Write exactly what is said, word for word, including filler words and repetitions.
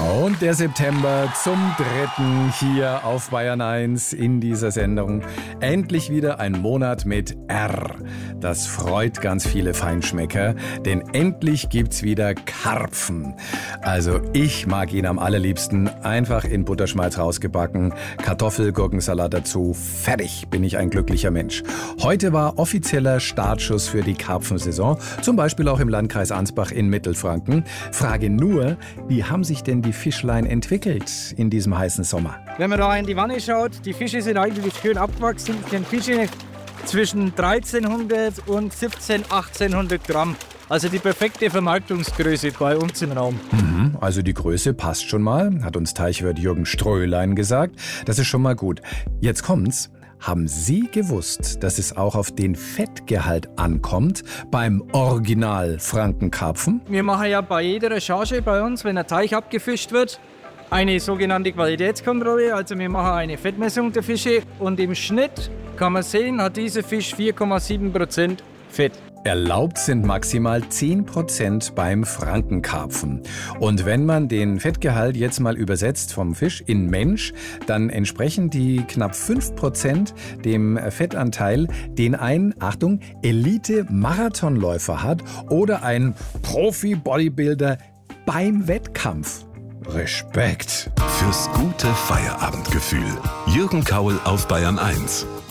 Und der September zum dritten hier auf Bayern eins in dieser Sendung. Endlich wieder ein Monat mit R. Das freut ganz viele Feinschmecker, denn endlich gibt's wieder Karpfen. Also ich mag ihn am allerliebsten. Einfach in Butterschmalz rausgebacken, Kartoffel, Gurkensalat dazu. Fertig, bin ich ein glücklicher Mensch. Heute war offizieller Startschuss für die Karpfensaison, zum Beispiel auch im Landkreis Ansbach in Mittelfranken. Frage nur, wie haben sich denn die Fischlein entwickelt in diesem heißen Sommer? Wenn man da in die Wanne schaut, die Fische sind eigentlich schön abgewachsen. Ich kenne Fische zwischen dreizehnhundert und siebzehnhundert, achtzehnhundert Gramm. Also die perfekte Vermarktungsgröße bei uns im Raum. Mhm, also die Größe passt schon mal, hat uns Teichwirt Jürgen Ströhlein gesagt. Das ist schon mal gut. Jetzt kommt's. Haben Sie gewusst, dass es auch auf den Fettgehalt ankommt beim Original Frankenkarpfen? Wir machen ja bei jeder Recherche bei uns, wenn ein Teich abgefischt wird, eine sogenannte Qualitätskontrolle. Also wir machen eine Fettmessung der Fische und im Schnitt kann man sehen, hat dieser Fisch vier Komma sieben Prozent Fett. Erlaubt sind maximal zehn Prozent beim Frankenkarpfen. Und wenn man den Fettgehalt jetzt mal übersetzt vom Fisch in Mensch, dann entsprechen die knapp fünf Prozent dem Fettanteil, den ein, Achtung, Elite-Marathonläufer hat oder ein Profi-Bodybuilder beim Wettkampf. Respekt. Fürs gute Feierabendgefühl. Jürgen Kaul auf Bayern eins.